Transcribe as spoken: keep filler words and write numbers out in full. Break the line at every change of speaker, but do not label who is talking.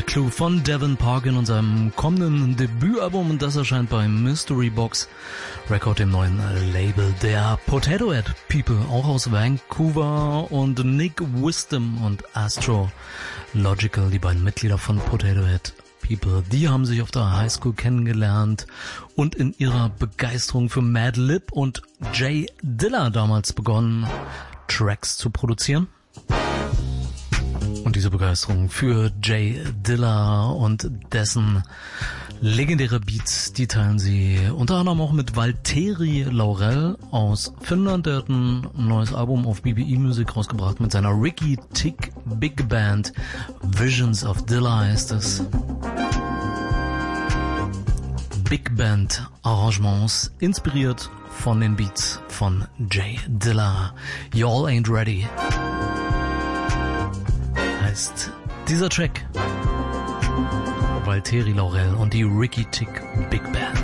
Clue von Devin Park in unserem kommenden Debütalbum, und das erscheint bei Mystery Box Record, dem neuen Label der Potato Head People, auch aus Vancouver, und Nick Wisdom und Astro Logical, die beiden Mitglieder von Potato Head People, die haben sich auf der Highschool kennengelernt und in ihrer Begeisterung für Madlib und Jay Dilla damals begonnen, Tracks zu produzieren. Und diese Begeisterung für Jay Dilla und dessen legendäre Beats, die teilen sie unter anderem auch mit Valtteri Laurel aus Finnland. Der hat ein neues Album auf B B E Music rausgebracht mit seiner Ricky Tick Big Band. Visions of Dilla heißt es. Big Band Arrangements, inspiriert von den Beats von Jay Dilla. Y'all Ain't Ready heißt dieser Track. Valtteri Laurel und die Ricky Tick Big Band.